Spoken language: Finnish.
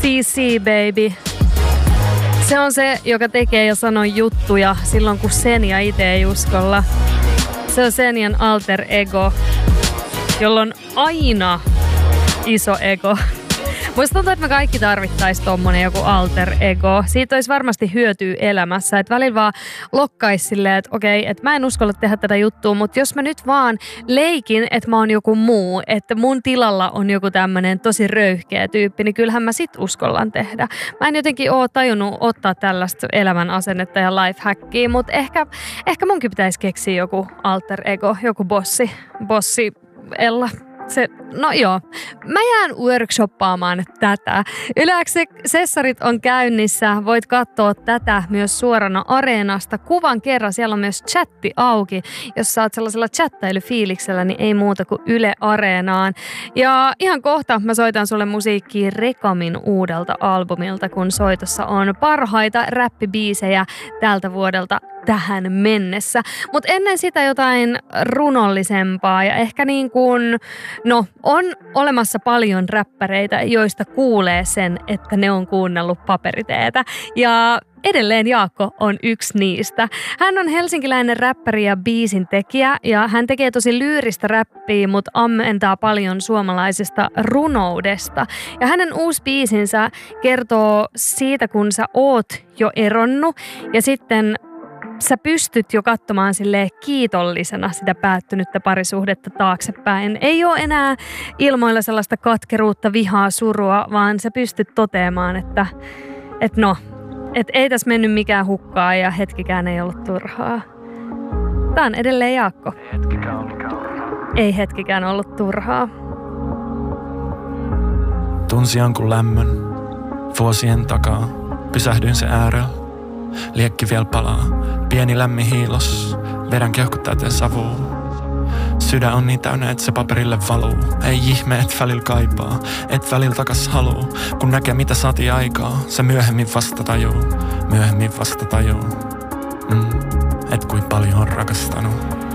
DC baby. Se on se, joka tekee ja sanoo juttuja silloin, kun Senja itse ei uskalla. Se on Senjan alter ego, jolla on aina iso ego. Musta tuntuu, että me kaikki tarvittaisiin tommonen joku alter ego. Siitä olisi varmasti hyötyä elämässä. Että välillä vaan lokkaisi silleen, että okei, että mä en uskalla tehdä tätä juttua, mutta jos mä nyt vaan leikin, että mä oon joku muu, että mun tilalla on joku tämmönen tosi röyhkeä tyyppi, niin kyllähän mä sit uskallan tehdä. Mä en jotenkin oo tajunnut ottaa tällaista elämän asennetta ja lifehackia, mutta ehkä munkin pitäisi keksiä joku alter ego, joku bossi Ella. No joo, mä jään workshoppaamaan tätä. Yle-X Sessarit on käynnissä. Voit katsoa tätä myös suorana Areenasta. Kuvan kerran. Siellä on myös chatti auki. Jos sä oot sellaisella chattailufiiliksellä, niin ei muuta kuin Yle Areenaan. Ja ihan kohta mä soitan sulle musiikkia Rekamin uudelta albumilta, kun soitossa on parhaita räppibiisejä tältä vuodelta tähän mennessä. Mutta ennen sitä jotain runollisempaa ja ehkä niin kuin, on olemassa paljon räppäreitä, joista kuulee sen, että ne on kuunnellut paperiteetä. Ja edelleen Jaakko on yksi niistä. Hän on helsinkiläinen räppäri ja biisin tekijä ja hän tekee tosi lyyristä räppiä, mutta ammentaa paljon suomalaisesta runoudesta. Ja hänen uusi biisinsä kertoo siitä, kun sä oot jo eronnut ja sitten sä pystyt jo katsomaan silleen kiitollisena sitä päättynyttä parisuhdetta taaksepäin. Ei ole enää ilmoilla sellaista katkeruutta, vihaa, surua, vaan sä pystyt toteamaan, että ei tässä mennyt mikään hukkaan ja hetkikään ei ollut turhaa. Tää on edelleen Jaakko. Ei hetkikään ollut turhaa. Tunsi jonkun lämmön vuosien takaa. Pysähdyin sen äärellä. Liekki vielä palaa, pieni lämmin hiilos, vedän keuhkot täyteen savuun. Sydän on niin täynnä, että se paperille valuu. Ei ihme, et välillä kaipaa, et välillä takas haluu. Kun näkee mitä saatiin aikaa, se myöhemmin vasta tajuu. Et kuin paljon on rakastanut.